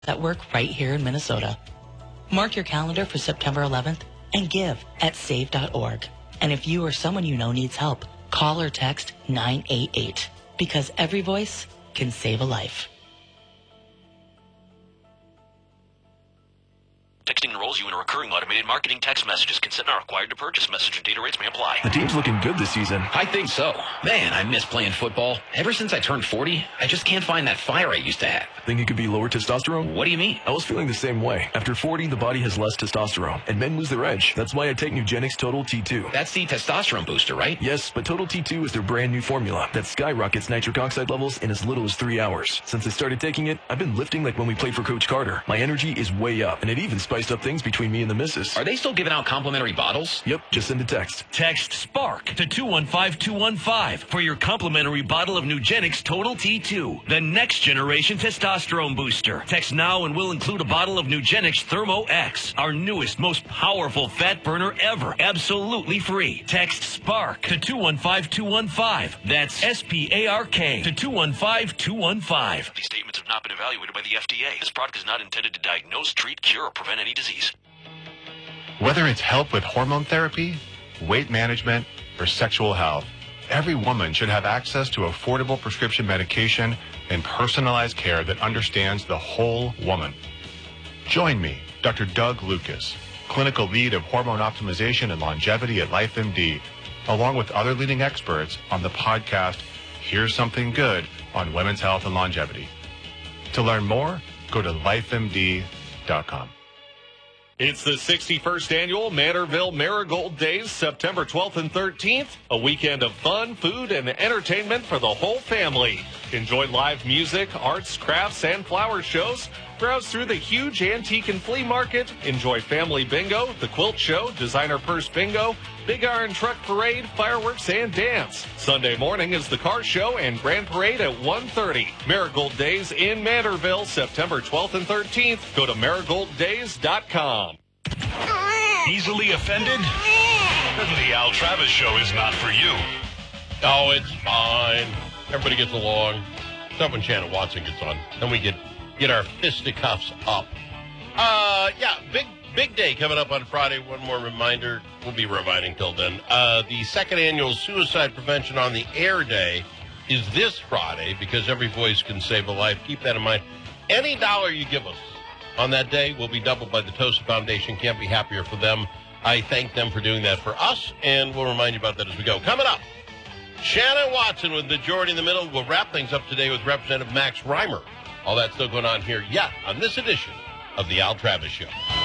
that work right here in Minnesota. Mark your calendar for September 11th and give at save.org. And if you or someone you know needs help, call or text 988 because every voice can save a life. Texting enrolls you in a recurring automated marketing text messages. Consent not required to purchase. Message and data rates may apply. The team's looking good this season. I think so. Man, I miss playing football. Ever since I turned 40, I just can't find that fire I used to have. Think it could be lower testosterone? What do you mean? I was feeling the same way. After 40, the body has less testosterone, and men lose their edge. That's why I take Nugenix Total T2. That's the testosterone booster, right? Yes, but Total T2 is their brand new formula that skyrockets nitric oxide levels in as little as 3 hours. Since I started taking it, I've been lifting like when we played for Coach Carter. My energy is way up, and it even spiced up things between me and the missus. Are they still giving out complimentary bottles? Yep, just send a text. Text SPARK to 215-215 for your complimentary bottle of Nugenix Total T2, the next generation testosterone booster. Text now and we'll include a bottle of Nugenix Thermo X, our newest, most powerful fat burner ever, absolutely free. Text SPARK to 215-215. That's SPARK to 215-215. These statements have not been evaluated by the FDA. This product is not intended to diagnose, treat, cure, or prevent any disease. Whether it's help with hormone therapy, weight management, or sexual health, every woman should have access to affordable prescription medication and personalized care that understands the whole woman. Join me, Dr. Doug Lucas, clinical lead of hormone optimization and longevity at LifeMD, along with other leading experts on the podcast, Here's Something Good on Women's Health and Longevity. To learn more, go to lifemd.com. It's the 61st annual Manorville Marigold Days, September 12th and 13th. A weekend of fun, food, and entertainment for the whole family. Enjoy live music, arts, crafts, and flower shows. Browse through the huge antique and flea market. Enjoy family bingo, the quilt show, designer purse bingo, big iron truck parade, fireworks, and dance. Sunday morning is the car show and grand parade at 1:30. Marigold Days in Manorville, September 12th and 13th. Go to marigolddays.com. Easily offended? The Al Travis Show is not for you. Oh, it's fine. Everybody gets along. Except when Shannon Watson gets on. Then we get our fisticuffs up. Big day coming up on Friday. One more reminder. We'll be reminding till then. The second annual Suicide Prevention on the Air Day is this Friday because every voice can save a life. Keep that in mind. Any dollar you give us on that day will be doubled by the Tosa Foundation. Can't be happier for them. I thank them for doing that for us, and we'll remind you about that as we go. Coming up, Shannon Watson with Majority in the Middle. We'll wrap things up today with Representative Max Reimer. All that's still going on here yet on this edition of the Al Travis Show.